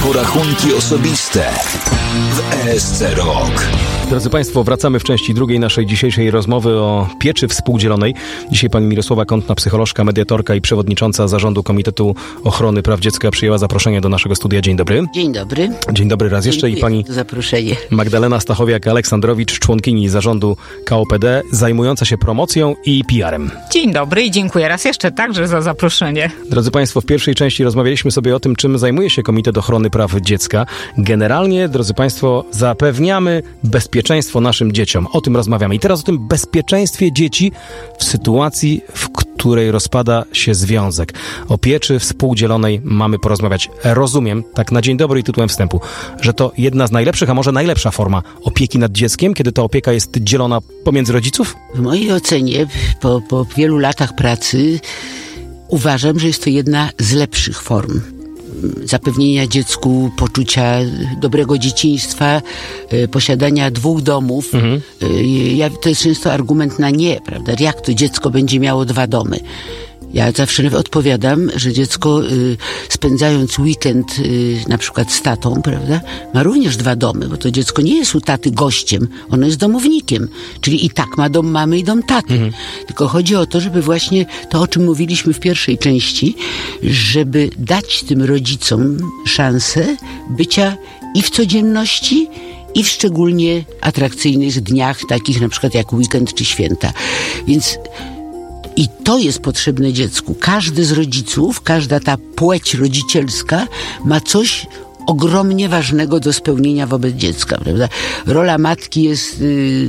porachunki osobiste w ESC Rok. Drodzy Państwo, wracamy w części drugiej naszej dzisiejszej rozmowy o pieczy współdzielonej. Dzisiaj pani Mirosława Kątna, psycholożka, mediatorka i przewodnicząca Zarządu Komitetu Ochrony Praw Dziecka przyjęła zaproszenie do naszego studia. Dzień dobry. Dzień dobry. Dzień dobry raz jeszcze. Dziękuję I pani za zaproszenie. Magdalena Stachowiak-Aleksandrowicz, członkini Zarządu KOPD, zajmująca się promocją i PR-em. Dzień dobry i dziękuję raz jeszcze także za zaproszenie. Drodzy Państwo, w pierwszej części rozmawialiśmy sobie o tym, czym zajmuje się Komitet Ochrony Praw Dziecka. Generalnie, drodzy Państwo, zapewniamy bezpieczeństwo naszym dzieciom. O tym rozmawiamy. I teraz o tym bezpieczeństwie dzieci w sytuacji, w której rozpada się związek. O pieczy współdzielonej mamy porozmawiać. Rozumiem, tak na dzień dobry i tytułem wstępu, że to jedna z najlepszych, a może najlepsza forma opieki nad dzieckiem, kiedy ta opieka jest dzielona pomiędzy rodziców? W mojej ocenie, po wielu latach pracy, uważam, że jest to jedna z lepszych form zapewnienia dziecku poczucia dobrego dzieciństwa, posiadania 2 domów. To jest często argument na nie, prawda? Jak to dziecko będzie miało 2 domy? Ja zawsze odpowiadam, że dziecko spędzając weekend na przykład z tatą, prawda, ma również 2 domy, bo to dziecko nie jest u taty gościem, ono jest domownikiem, czyli i tak ma dom mamy i dom taty. Tylko chodzi o to, żeby właśnie to, o czym mówiliśmy w pierwszej części, żeby dać tym rodzicom szansę bycia i w codzienności, i w szczególnie atrakcyjnych dniach, takich na przykład jak weekend czy święta. Więc i to jest potrzebne dziecku. Każdy z rodziców, każda ta płeć rodzicielska ma coś ogromnie ważnego do spełnienia wobec dziecka, prawda? Rola matki jest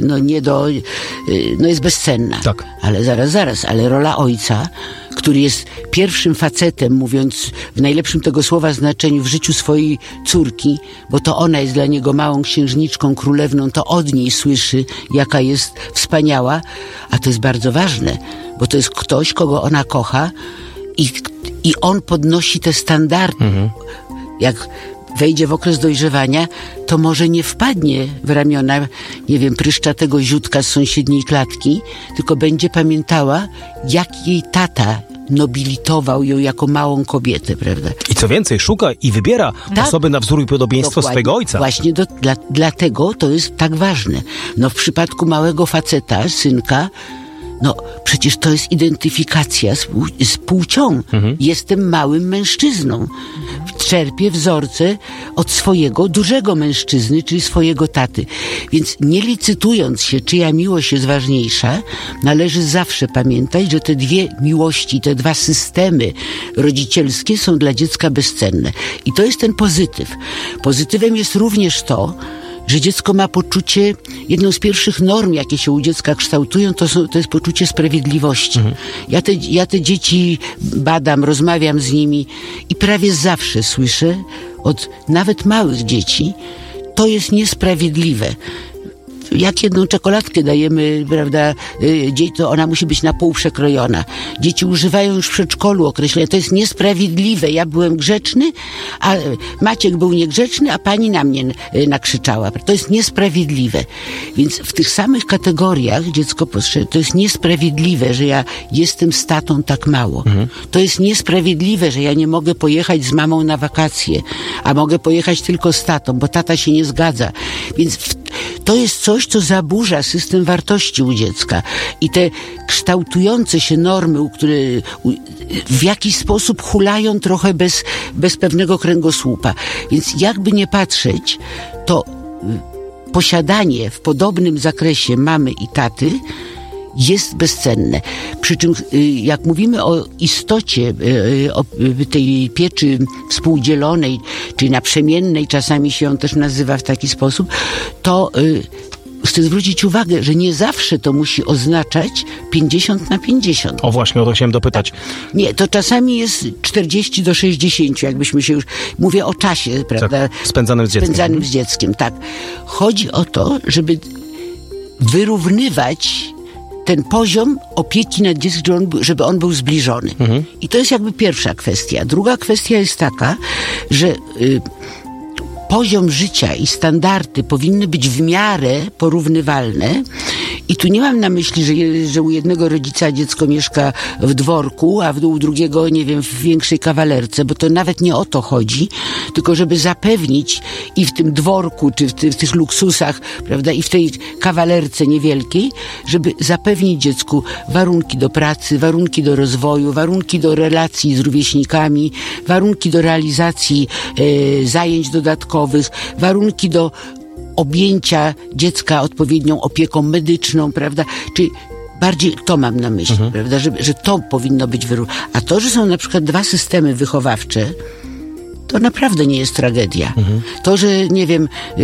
jest bezcenna. Tak. Ale zaraz, ale rola ojca, który jest pierwszym facetem, mówiąc w najlepszym tego słowa znaczeniu, w życiu swojej córki, bo to ona jest dla niego małą księżniczką, królewną, to od niej słyszy, jaka jest wspaniała, a to jest bardzo ważne, bo to jest ktoś, kogo ona kocha i on podnosi te standardy. Jak wejdzie w okres dojrzewania, to może nie wpadnie w ramiona, nie wiem, pryszczatego ziutka z sąsiedniej klatki, tylko będzie pamiętała, jak jej tata nobilitował ją jako małą kobietę, prawda? I co więcej, szuka i wybiera osoby na wzór i podobieństwo swojego ojca. Właśnie dlatego to jest tak ważne. No w przypadku małego faceta, synka, przecież to jest identyfikacja z płcią. Jestem małym mężczyzną. Czerpię wzorce od swojego dużego mężczyzny, czyli swojego taty. Więc nie licytując się, czyja miłość jest ważniejsza, należy zawsze pamiętać, że te 2 miłości, te 2 systemy rodzicielskie są dla dziecka bezcenne. I to jest ten pozytyw. Pozytywem jest również to, że dziecko ma poczucie, jedną z pierwszych norm, jakie się u dziecka kształtują, to jest poczucie sprawiedliwości. Ja te dzieci badam, rozmawiam z nimi i prawie zawsze słyszę od nawet małych dzieci, to jest niesprawiedliwe. Jak jedną czekoladkę dajemy, prawda, to ona musi być na pół przekrojona. Dzieci używają już w przedszkolu określenia, to jest niesprawiedliwe. Ja byłem grzeczny, a Maciek był niegrzeczny, a pani na mnie nakrzyczała. To jest niesprawiedliwe. Więc w tych samych kategoriach dziecko postrzega, to jest niesprawiedliwe, że ja jestem z tatą tak mało. To jest niesprawiedliwe, że ja nie mogę pojechać z mamą na wakacje, a mogę pojechać tylko z tatą, bo tata się nie zgadza. Więc to jest coś, co zaburza system wartości u dziecka. I te kształtujące się normy, które w jakiś sposób hulają trochę bez pewnego kręgosłupa. Więc jakby nie patrzeć, to posiadanie w podobnym zakresie mamy i taty jest bezcenne. Przy czym jak mówimy o istocie o tej pieczy współdzielonej, czy naprzemiennej, czasami się ją też nazywa w taki sposób, to chcę zwrócić uwagę, że nie zawsze to musi oznaczać 50/50. O właśnie, o to chciałem dopytać. Nie, to czasami jest 40/60, jakbyśmy się już... Mówię o czasie, prawda? Tak, spędzanym z dzieckiem. Tak. Chodzi o to, żeby wyrównywać ten poziom opieki nad dzieckiem, żeby on był zbliżony. I to jest jakby pierwsza kwestia. Druga kwestia jest taka, że poziom życia i standardy powinny być w miarę porównywalne I tu nie mam na myśli, że u jednego rodzica dziecko mieszka w dworku, a u drugiego, nie wiem, w większej kawalerce, bo to nawet nie o to chodzi, tylko żeby zapewnić i w tym dworku, czy w tych luksusach, prawda, i w tej kawalerce niewielkiej, żeby zapewnić dziecku warunki do pracy, warunki do rozwoju, warunki do relacji z rówieśnikami, warunki do realizacji zajęć dodatkowych, warunki do objęcia dziecka odpowiednią opieką medyczną, prawda? Czyli bardziej to mam na myśli, prawda? Że to powinno być A to, że są na przykład 2 systemy wychowawcze, to naprawdę nie jest tragedia. To, że, nie wiem,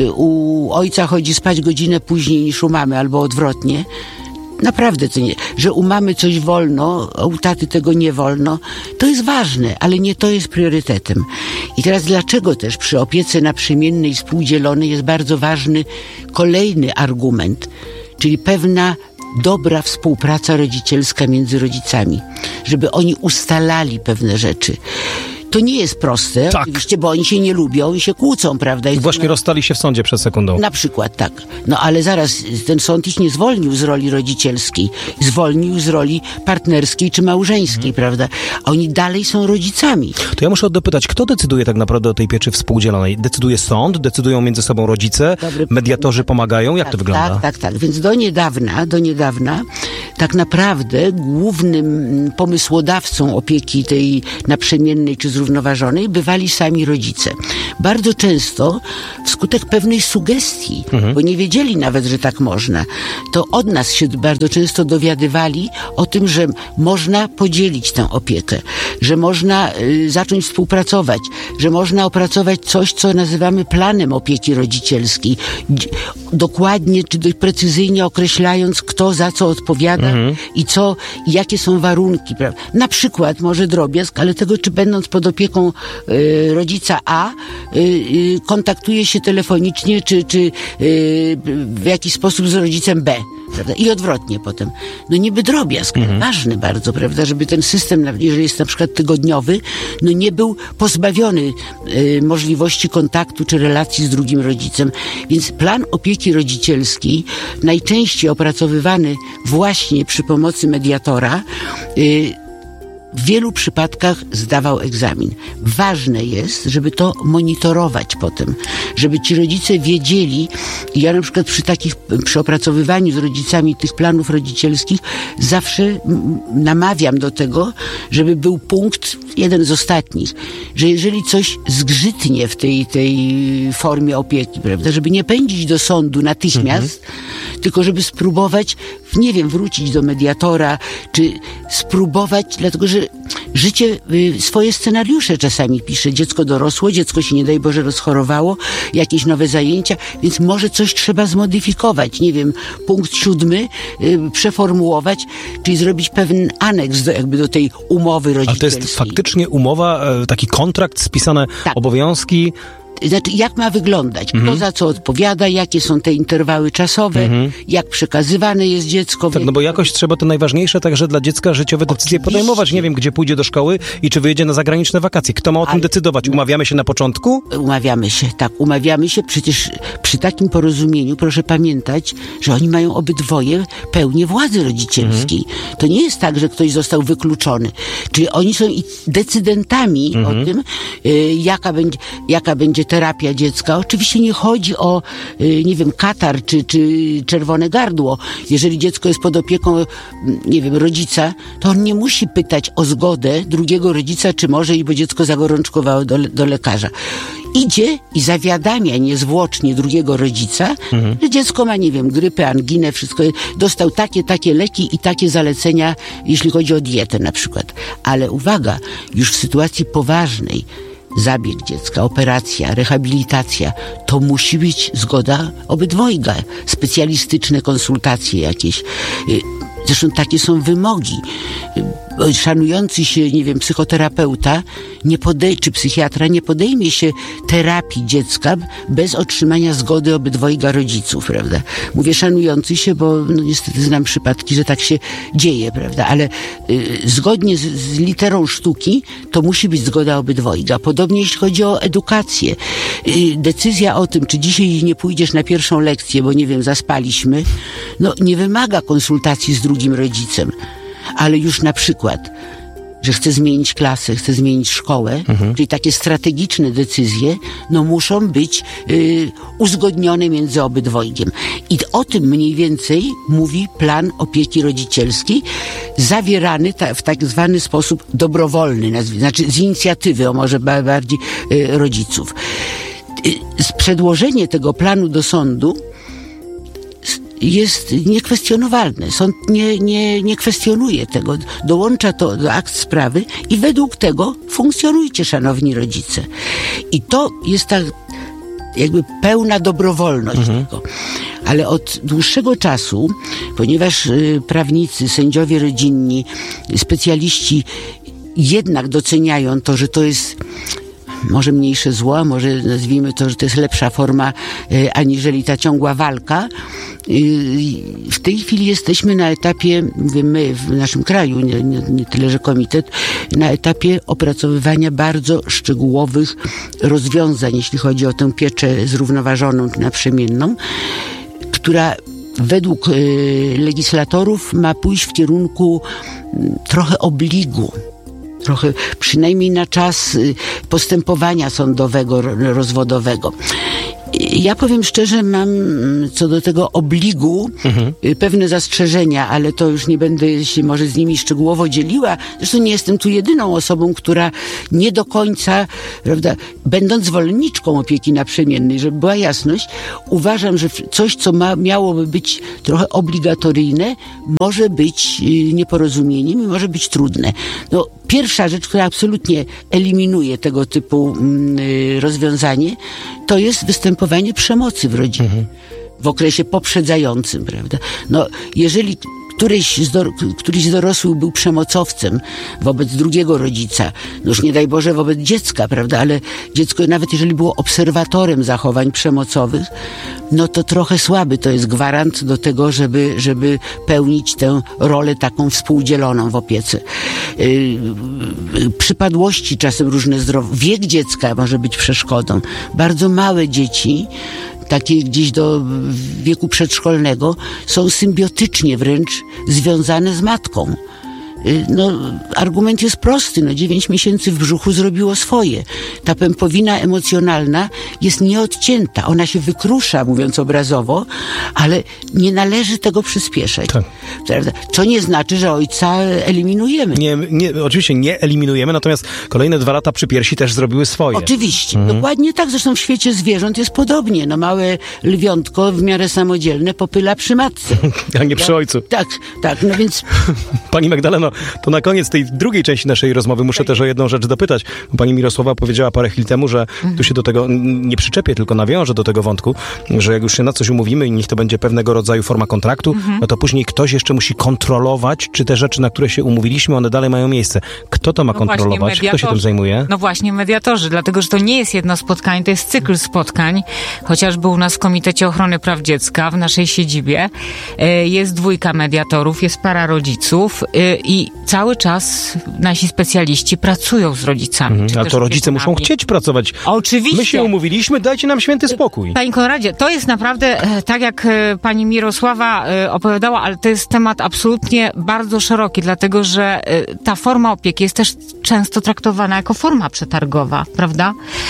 u ojca chodzi spać godzinę później niż u mamy, albo odwrotnie, naprawdę to nie. Że u mamy coś wolno, a u taty tego nie wolno, to jest ważne, ale nie to jest priorytetem. I teraz dlaczego też przy opiece naprzemiennej współdzielonej jest bardzo ważny kolejny argument, czyli pewna dobra współpraca rodzicielska między rodzicami, żeby oni ustalali pewne rzeczy. To nie jest proste, tak. Oczywiście, bo oni się nie lubią i się kłócą, prawda? I właśnie rozstali się w sądzie przed sekundą. Na przykład, tak. No ale zaraz, ten sąd ich nie zwolnił z roli rodzicielskiej. Zwolnił z roli partnerskiej czy małżeńskiej, prawda? A oni dalej są rodzicami. To ja muszę dopytać, kto decyduje tak naprawdę o tej pieczy współdzielonej? Decyduje sąd? Decydują między sobą rodzice? Mediatorzy pomagają? Jak to wygląda? Tak. Więc do niedawna tak naprawdę głównym pomysłodawcą opieki tej naprzemiennej czy zrównoważonej bywali sami rodzice. Bardzo często wskutek pewnej sugestii, bo nie wiedzieli nawet, że tak można, to od nas się bardzo często dowiadywali o tym, że można podzielić tę opiekę, że można zacząć współpracować, że można opracować coś, co nazywamy planem opieki rodzicielskiej. Dokładnie czy dość precyzyjnie określając, kto za co odpowiada i jakie są warunki. Prawda? Na przykład, może drobiazg, ale tego, czy będąc pod opieką rodzica A kontaktuje się telefonicznie, czy w jakiś sposób z rodzicem B. Prawda? I odwrotnie potem. No niby drobiazg, ważny bardzo, prawda, żeby ten system, jeżeli jest na przykład tygodniowy, no nie był pozbawiony możliwości kontaktu czy relacji z drugim rodzicem. Więc plan opieki rodzicielskiej, najczęściej opracowywany właśnie przy pomocy mediatora, w wielu przypadkach zdawał egzamin. Ważne jest, żeby to monitorować potem, żeby ci rodzice wiedzieli. Ja na przykład przy opracowywaniu z rodzicami tych planów rodzicielskich zawsze namawiam do tego, żeby był punkt, jeden z ostatnich, że jeżeli coś zgrzytnie w tej formie opieki, prawda, żeby nie pędzić do sądu natychmiast, tylko żeby spróbować, nie wiem, wrócić do mediatora, czy spróbować, dlatego że życie swoje scenariusze czasami pisze. Dziecko dorosło, dziecko się nie daj Boże rozchorowało, jakieś nowe zajęcia, więc może coś trzeba zmodyfikować. Nie wiem, punkt 7 przeformułować, czyli zrobić pewien aneks do tej umowy rodzicielskiej. Ale to jest faktycznie umowa, taki kontrakt, spisane obowiązki. Znaczy, jak ma wyglądać, kto za co odpowiada, jakie są te interwały czasowe, jak przekazywane jest dziecko. Tak, no bo jakoś trzeba te najważniejsze także dla dziecka życiowe decyzje podejmować. Nie wiem, gdzie pójdzie do szkoły i czy wyjedzie na zagraniczne wakacje. Kto ma o tym decydować? Umawiamy się na początku? Umawiamy się. Przecież przy takim porozumieniu proszę pamiętać, że oni mają obydwoje pełnię władzy rodzicielskiej. To nie jest tak, że ktoś został wykluczony. Czyli oni są i decydentami o tym, jaka będzie terapia dziecka. Oczywiście nie chodzi o, nie wiem, katar czy czerwone gardło. Jeżeli dziecko jest pod opieką, nie wiem, rodzica, to on nie musi pytać o zgodę drugiego rodzica, czy może iść, bo dziecko zagorączkowało do lekarza. Idzie i zawiadamia niezwłocznie drugiego rodzica, że dziecko ma, nie wiem, grypę, anginę, wszystko, dostał takie leki i takie zalecenia, jeśli chodzi o dietę na przykład. Ale uwaga, już w sytuacji poważnej, zabieg dziecka, operacja, rehabilitacja, to musi być zgoda obydwojga, specjalistyczne konsultacje jakieś. Zresztą takie są wymogi. szanujący się, nie wiem, psychoterapeuta czy psychiatra nie podejmie się terapii dziecka bez otrzymania zgody obydwojga rodziców, prawda? Mówię szanujący się, bo no, niestety znam przypadki, że tak się dzieje, prawda? Ale zgodnie z literą sztuki to musi być zgoda obydwojga. Podobnie jeśli chodzi o edukację. Decyzja o tym, czy dzisiaj nie pójdziesz na pierwszą lekcję, bo nie wiem, zaspaliśmy, no nie wymaga konsultacji z drugim rodzicem. Ale już na przykład, że chcę zmienić klasę, chcę zmienić szkołę, czyli takie strategiczne decyzje, no muszą być uzgodnione między obydwojgiem. I o tym mniej więcej mówi plan opieki rodzicielskiej, zawierany w tak zwany sposób dobrowolny, znaczy z inicjatywy, może bardziej rodziców. Przedłożenie tego planu do sądu jest niekwestionowalne. Sąd nie kwestionuje tego. Dołącza to do akt sprawy i według tego funkcjonujcie, szanowni rodzice. I to jest ta jakby pełna dobrowolność tego. Ale od dłuższego czasu, ponieważ prawnicy, sędziowie rodzinni, specjaliści jednak doceniają to, że to jest może mniejsze zło, może nazwijmy to, że to jest lepsza forma aniżeli ta ciągła walka. W tej chwili jesteśmy na etapie, mówię my w naszym kraju, nie tyle, że komitet, na etapie opracowywania bardzo szczegółowych rozwiązań, jeśli chodzi o tę pieczę zrównoważoną czy naprzemienną, która według legislatorów ma pójść w kierunku trochę obligu. Trochę, przynajmniej na czas postępowania sądowego, rozwodowego. Ja powiem szczerze, mam co do tego obligu pewne zastrzeżenia, ale to już nie będę się może z nimi szczegółowo dzieliła. Zresztą nie jestem tu jedyną osobą, która nie do końca, prawda, będąc zwolenniczką opieki naprzemiennej, żeby była jasność, uważam, że coś, co miałoby być trochę obligatoryjne, może być nieporozumieniem i może być trudne. No, pierwsza rzecz, która absolutnie eliminuje tego typu rozwiązanie, to jest występowanie przemocy w rodzinie. W okresie poprzedzającym, prawda? No, jeżeli któryś z dorosłych był przemocowcem wobec drugiego rodzica, no już nie daj Boże wobec dziecka, prawda, ale dziecko nawet jeżeli było obserwatorem zachowań przemocowych, no to trochę słaby to jest gwarant do tego, żeby pełnić tę rolę taką współdzieloną w opiece. Przypadłości czasem różne wiek dziecka może być przeszkodą. Bardzo małe dzieci, takie gdzieś do wieku przedszkolnego, są symbiotycznie wręcz związane z matką. No, argument jest prosty. 9 miesięcy w brzuchu zrobiło swoje. Ta pępowina emocjonalna jest nieodcięta. Ona się wykrusza, mówiąc obrazowo, ale nie należy tego przyspieszać. Tak. Co nie znaczy, że ojca eliminujemy. Oczywiście nie eliminujemy, natomiast kolejne 2 lata przy piersi też zrobiły swoje. Oczywiście. Dokładnie tak. Zresztą w świecie zwierząt jest podobnie. Małe lwiątko w miarę samodzielne popyla przy matce. A nie przy ojcu. Tak. No więc... Pani Magdaleno, to na koniec tej drugiej części naszej rozmowy muszę też o jedną rzecz dopytać. Pani Mirosława powiedziała parę chwil temu, że tu się do tego nie przyczepię, tylko nawiążę do tego wątku, że jak już się na coś umówimy i niech to będzie pewnego rodzaju forma kontraktu, no to później ktoś jeszcze musi kontrolować, czy te rzeczy, na które się umówiliśmy, one dalej mają miejsce. Kto to ma kontrolować? Kto się tym zajmuje? No właśnie, mediatorzy, dlatego, że to nie jest jedno spotkanie, to jest cykl spotkań, chociażby u nas w Komitecie Ochrony Praw Dziecka, w naszej siedzibie, jest 2 mediatorów, jest para rodziców i cały czas nasi specjaliści pracują z rodzicami. Ale to rodzice muszą chcieć pracować. Oczywiście. My się umówiliśmy, dajcie nam święty spokój. Panie Konradzie, to jest naprawdę, tak jak pani Mirosława opowiadała, ale to jest temat absolutnie bardzo szeroki, dlatego że ta forma opieki jest też często traktowana jako forma przetargowa, prawda?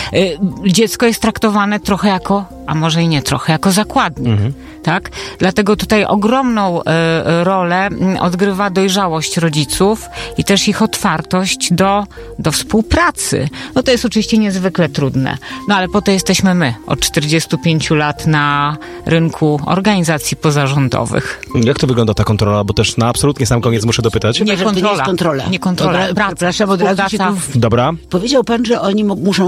Dziecko jest traktowane trochę jako, a może i nie trochę, jako zakładnik. Tak? Dlatego tutaj ogromną rolę odgrywa dojrzałość rodziców i też ich otwartość do współpracy. No to jest oczywiście niezwykle trudne. No ale po to jesteśmy my od 45 lat na rynku organizacji pozarządowych. Jak to wygląda ta kontrola? Bo też na absolutnie sam koniec muszę dopytać. Nie kontrola. Nie kontrola. Nie kontrola. Przepraszam, od razu się tu... Dobra. Powiedział pan, że oni muszą chcieć.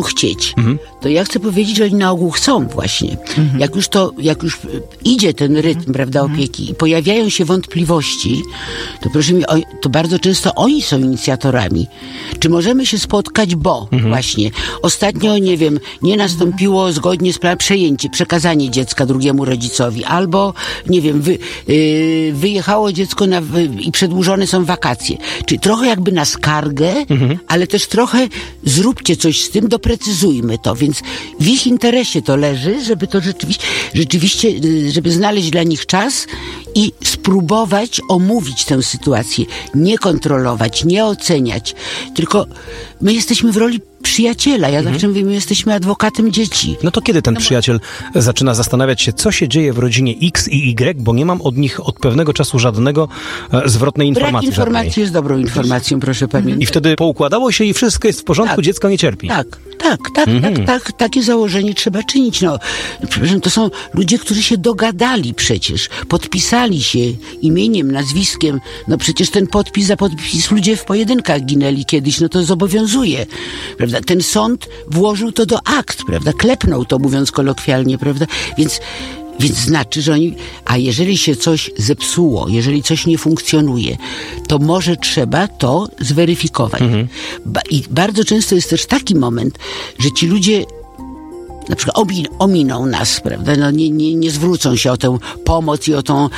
wyjechać, to ja chcę powiedzieć, że oni na ogół chcą właśnie. Jak już idzie ten rytm, prawda, opieki i pojawiają się wątpliwości, to proszę mi, to bardzo często oni są inicjatorami. Czy możemy się spotkać, bo właśnie ostatnio, nie wiem, nie nastąpiło zgodnie z planem przekazanie dziecka drugiemu rodzicowi, albo, nie wiem, wyjechało dziecko i przedłużone są wakacje. Czyli trochę jakby na skargę, ale też trochę zróbcie coś z tym, doprecyzujmy to. Więc w ich interesie to leży, żeby to rzeczywiście, żeby znaleźć dla nich czas i spróbować omówić tę sytuację. Nie kontrolować, nie oceniać, tylko my jesteśmy w roli przyjaciela. Ja zawsze mówię, my jesteśmy adwokatem dzieci. No to kiedy ten przyjaciel zaczyna zastanawiać się, co się dzieje w rodzinie X i Y, bo nie mam od nich od pewnego czasu żadnego zwrotnej informacji. Brak informacji jest dobrą informacją, proszę pamiętać. I wtedy poukładało się i wszystko jest w porządku, dziecko nie cierpi. Tak, takie założenie trzeba czynić. No, przepraszam, to są ludzie, którzy się dogadali przecież. Podpisali się imieniem, nazwiskiem. No przecież ten podpis za podpis ludzie w pojedynkach ginęli kiedyś, no to zobowiązuje. Prawda? Ten sąd włożył to do akt, prawda? Klepnął to, mówiąc kolokwialnie, prawda? Więc znaczy, że oni... A jeżeli się coś zepsuło, jeżeli coś nie funkcjonuje, to może trzeba to zweryfikować. I bardzo często jest też taki moment, że ci ludzie na przykład ominą nas, prawda? No nie zwrócą się o tę pomoc i o tą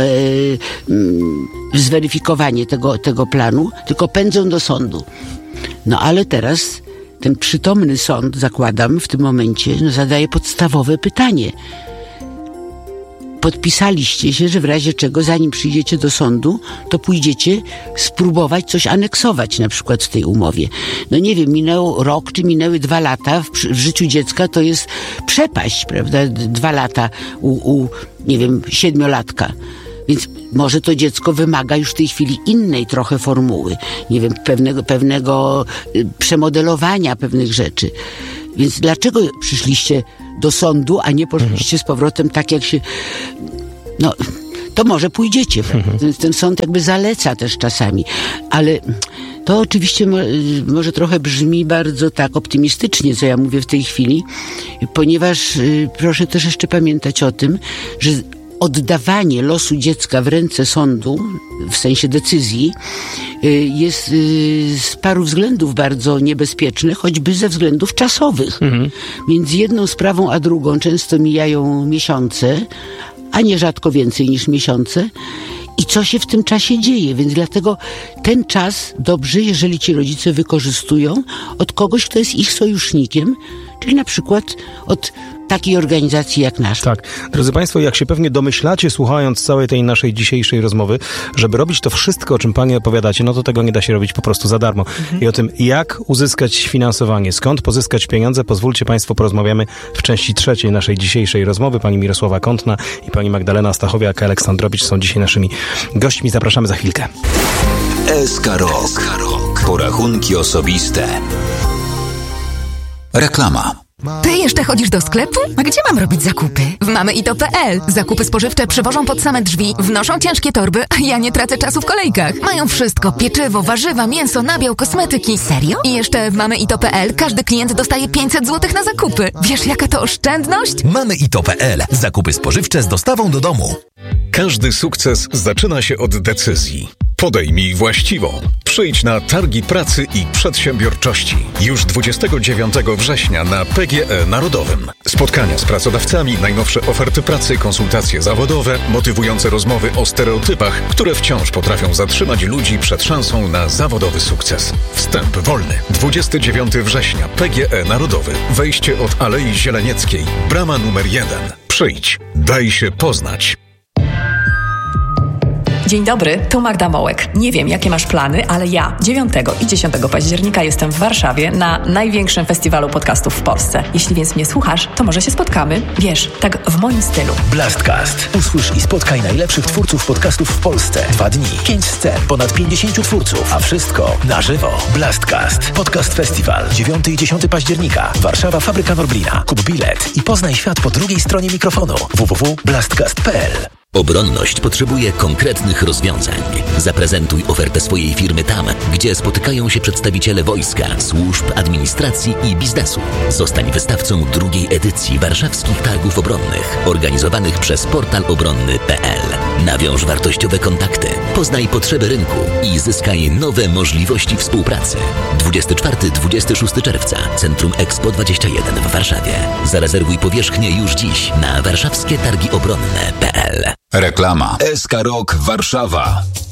zweryfikowanie tego planu, tylko pędzą do sądu. No ale teraz ten przytomny sąd, zakładam, w tym momencie zadaje podstawowe pytanie. Podpisaliście się, że w razie czego, zanim przyjdziecie do sądu, to pójdziecie spróbować coś aneksować na przykład w tej umowie. No nie wiem, minął rok, czy minęły 2 lata w życiu dziecka, to jest przepaść, prawda? 2 lata nie wiem, 7-latka. Więc może to dziecko wymaga już w tej chwili innej trochę formuły. Nie wiem, pewnego przemodelowania pewnych rzeczy. Więc dlaczego przyszliście do sądu, a nie poszliście z powrotem tak, jak się... No, to może pójdziecie, prawda? Ten sąd jakby zaleca też czasami. Ale to oczywiście może trochę brzmi bardzo tak optymistycznie, co ja mówię w tej chwili, ponieważ proszę też jeszcze pamiętać o tym, że oddawanie losu dziecka w ręce sądu, w sensie decyzji, jest z paru względów bardzo niebezpieczne, choćby ze względów czasowych. Między jedną sprawą a drugą często mijają miesiące, a nierzadko więcej niż miesiące. I co się w tym czasie dzieje? Więc dlatego ten czas dobrze, jeżeli ci rodzice wykorzystują od kogoś, kto jest ich sojusznikiem, czyli na przykład od takiej organizacji jak nasza. Tak. Drodzy Państwo, jak się pewnie domyślacie, słuchając całej tej naszej dzisiejszej rozmowy, żeby robić to wszystko, o czym Panie opowiadacie, no to tego nie da się robić po prostu za darmo. I o tym, jak uzyskać finansowanie, skąd pozyskać pieniądze, pozwólcie Państwo, porozmawiamy w części 3 naszej dzisiejszej rozmowy. Pani Mirosława Kątna i pani Magdalena Stachowiak-Aleksandrowicz są dzisiaj naszymi gośćmi. Zapraszamy za chwilkę. SK Rok. Porachunki osobiste. Reklama. Ty jeszcze chodzisz do sklepu? A gdzie mam robić zakupy? W mamyito.pl. Zakupy spożywcze przywożą pod same drzwi, wnoszą ciężkie torby, a ja nie tracę czasu w kolejkach. Mają wszystko. Pieczywo, warzywa, mięso, nabiał, kosmetyki. Serio? I jeszcze w mamyito.pl każdy klient dostaje 500 zł na zakupy. Wiesz, jaka to oszczędność? Mamyito.pl. Zakupy spożywcze z dostawą do domu. Każdy sukces zaczyna się od decyzji. Podejmij właściwą. Przyjdź na Targi Pracy i Przedsiębiorczości. Już 29 września na PGE Narodowym. Spotkania z pracodawcami, najnowsze oferty pracy, konsultacje zawodowe, motywujące rozmowy o stereotypach, które wciąż potrafią zatrzymać ludzi przed szansą na zawodowy sukces. Wstęp wolny. 29 września PGE Narodowy. Wejście od Alei Zielenieckiej. Brama numer 1. Przyjdź. Daj się poznać. Dzień dobry, tu Magda Mołek. Nie wiem, jakie masz plany, ale ja 9 i 10 października jestem w Warszawie na największym festiwalu podcastów w Polsce. Jeśli więc mnie słuchasz, to może się spotkamy. Wiesz, tak w moim stylu. Blastcast. Usłysz i spotkaj najlepszych twórców podcastów w Polsce. 2 dni, 5 scen, ponad 50 twórców, a wszystko na żywo. Blastcast. Podcast Festiwal. 9 i 10 października. Warszawa, Fabryka Norblina. Kup bilet i poznaj świat po drugiej stronie mikrofonu. www.blastcast.pl Obronność potrzebuje konkretnych rozwiązań. Zaprezentuj ofertę swojej firmy tam, gdzie spotykają się przedstawiciele wojska, służb, administracji i biznesu. Zostań wystawcą drugiej edycji Warszawskich Targów Obronnych, organizowanych przez portal obronny.pl. Nawiąż wartościowe kontakty, poznaj potrzeby rynku i zyskaj nowe możliwości współpracy. 24-26 czerwca, Centrum Expo 21 w Warszawie. Zarezerwuj powierzchnię już dziś na warszawskietargiobronne.pl. Reklama. SK Rok Warszawa.